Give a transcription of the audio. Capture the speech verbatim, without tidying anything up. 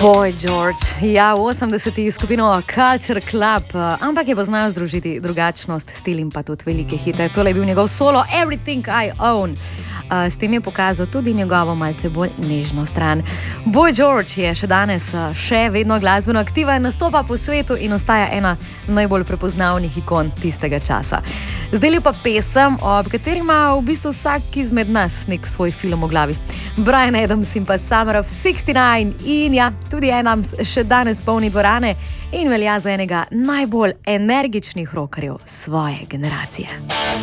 Boy George, ja, v osemdesetih skupino Culture Club, ampak je poznal združiti drugačnost, stil in pa tudi velike hite. Tole je bil njegov solo Everything I Own. S tem je pokazal tudi njegovo malce bolj nežno stran. Boy George je še danes še vedno glasbeno aktiven, nastopa po svetu in ostaja ena najbolj prepoznavnih ikon tistega časa. Zdaj pa pesem, ob kateri ima v bistvu vsak izmed nas nek svoj film v glavi. Bryan Adams in pa Summer of šestnajst in ja, tudi Adams še danes polni dvorane in velja za enega najbolj energičnih rockerjev svoje generacije.